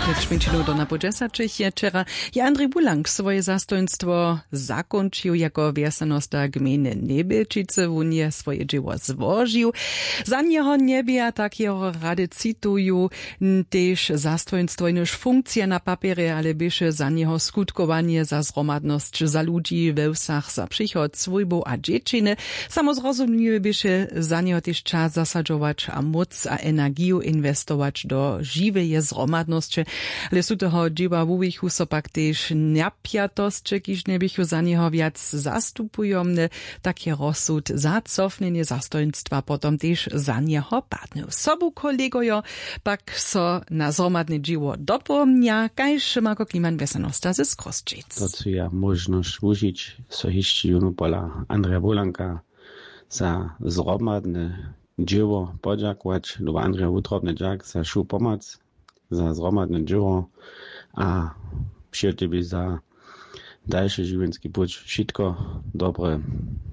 Šminčinu do napodžesačich je včera Andrej Bulank svoje zastojnstvo zakončil jako wjesanosta gminy Nebelčice. Wun je swoje dzieło złożył. Za niego niebie, tak jeho rady cituju, też zastojnstvo inuž funkcja na papierze, ale byše za niego skutkowanie za zromadność za ludzi we wsach, za przychod swojbów a dzieciny. Samozrozumiałe byše za niego też czas zasadzować a moc a energię inwestować do żywej zromadności. Ale sú toho dživa v uvichu so pak tiež napiatosť, kiž nebychu za neho viac zastupujomne, tak je rozsud za cofnenie zastojnstva potom tiež za neho padne. Sobu kolegojo pak so na zromadne dživo dopomnia, kajž Marko Kliman Wjesanosta ze Skostčic. To je možnosť užiť so hišči junupola Andreja Bulanka za zromadne dživo poďakovať, lebo Andrej utrobne ďak za šu pomoc, za zromadne dživo a przy tebe za dalszy żywienski płeć. Wszystko dobre.